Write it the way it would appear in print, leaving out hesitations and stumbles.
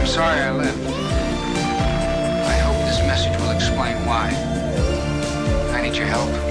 sorry I left. I hope this message will explain why. I need your help.